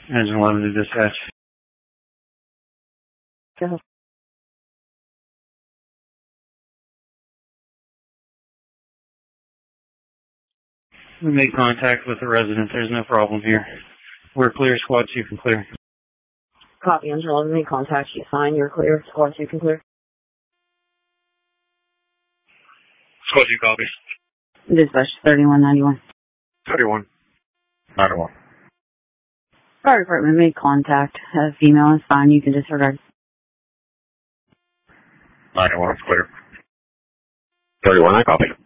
Engine 11 to dispatch. Go ahead. We made contact with the resident. There's no problem here. We're clear. Squad 2 can clear. Copy. Engine 11 made contact. You fine. You're clear. Squad 2 can clear. Squad 2 copies. Dispatch 3191. 3191. Fire department made contact. Female is fine. You can disregard. 91 is clear. 31, I copy.